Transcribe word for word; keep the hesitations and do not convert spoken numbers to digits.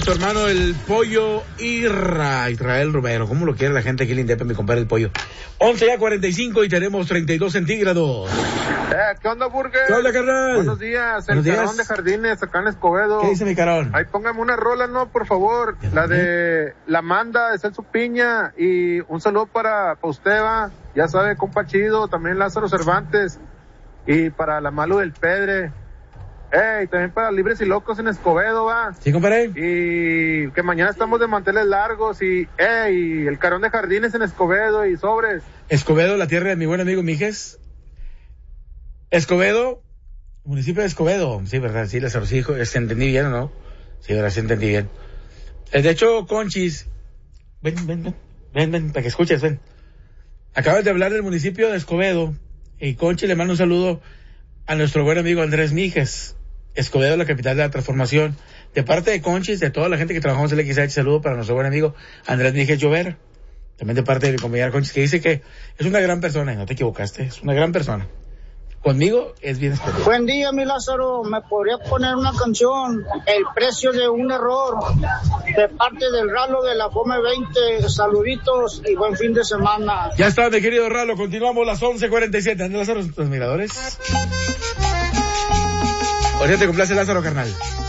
nuestro hermano el Pollo Irra, Israel Romero. ¿Cómo lo quiere la gente aquí en Indepe, mi compadre el Pollo? once ya cuarenta y cinco y tenemos treinta y dos centígrados. Eh, ¿qué onda, Burger? ¿Qué onda, carnal? Buenos días, Buenos el días. Carón de Jardines, acá en Escobedo. ¿Qué dice mi Carón? Ahí póngame una rola, ¿no? Por favor. La de La Manda, de Celso Piña. Y un saludo para, para usted, va. Ya sabe, compa chido. También Lázaro Cervantes. Y para la Malu del Pedre. Ey, también para Libres y Locos en Escobedo, va. Sí, compadre. Y que mañana estamos de manteles largos. Y, ey, el Carón de Jardines en Escobedo y sobres. Escobedo, la tierra de mi buen amigo Mijes. Escobedo, municipio de Escobedo. Sí, verdad, sí, Lázaro, sí, ¿se entendí bien o no? Sí, verdad, sí entendí bien. De hecho, Conchis, ven, ven, ven, ven, ven, para que escuches, ven. Acabas de hablar del municipio de Escobedo, y Conchi le manda un saludo a nuestro buen amigo Andrés Mijes. Escobedo, la capital de la transformación. De parte de Conchis, de toda la gente que trabajamos en el X H, saludo para nuestro buen amigo Andrés Mijes Llover. También de parte de mi compañero Conchis, que dice que es una gran persona, y no te equivocaste, es una gran persona. Conmigo es bien especial. Buen día, mi Lázaro. ¿Me podría poner una canción? El precio de un error, de parte del Ralo de la Fome veinte. Saluditos y buen fin de semana. Ya está, mi querido Ralo. Continuamos las once cuarenta y siete. ¿Andrés Lázaro, tus miradores? Ahorita te complace Lázaro, carnal.